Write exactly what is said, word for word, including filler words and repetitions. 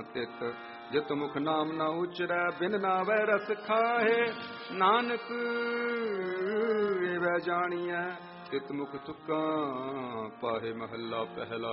ਤਿਤ ਜਿਤ ਮੁਖ ਨਾਮ ਨਾ ਉਚਰੈ ਬਿਨ ਨਾਵੈ ਰਸ ਖਾਹੇ ਨਾਨਕ ਏਵੈ ਜਾਣੀਐ ਤਿਤ ਮੁਖ ਤੁਕਾਂ ਪਾਹੇ ਮਹੱਲਾ ਪਹਿਲਾ।